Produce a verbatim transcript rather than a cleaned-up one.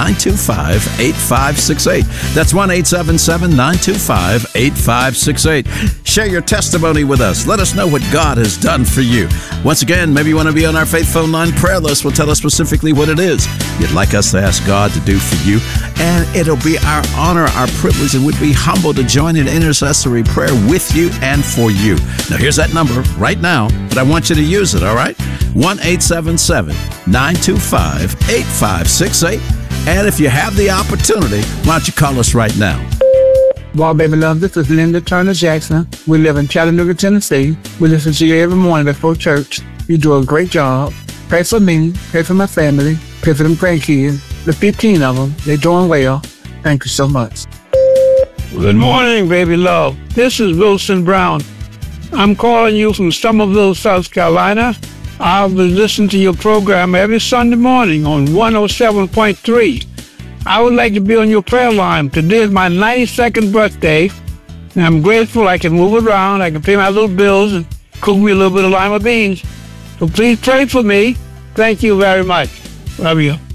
nine two five, eight five six eight. That's one eight seven seven, nine two five, eight five six eight. Share your testimony with us. Let us know what God has done for you. Once again, maybe you want to be on our Faith Phone Line prayer list. We'll tell us specifically what it is you'd like us to ask God to do for you. And it'll be our honor, our privilege, and we'd be humbled to join in intercessory prayer with you and for you. Now, here's that number right now, but I want you to use it, all right? one eight seven seven, nine two five, eight five six eight. And if you have the opportunity, why don't you call us right now? Well, baby love, this is Linda Turner Jackson. We live in Chattanooga, Tennessee. We listen to you every morning before church. You do a great job. Pray for me, pray for my family, pray for them grandkids. The fifteen of them, they're doing well. Thank you so much. Good morning, baby love. This is Wilson Brown. I'm calling you from Somerville, South Carolina. I'll be listening to your program every Sunday morning on one oh seven point three. I would like to be on your prayer line. Today is my ninety-second birthday, and I'm grateful I can move around, I can pay my little bills, and cook me a little bit of lima beans. So please pray for me. Thank you very much. Love you.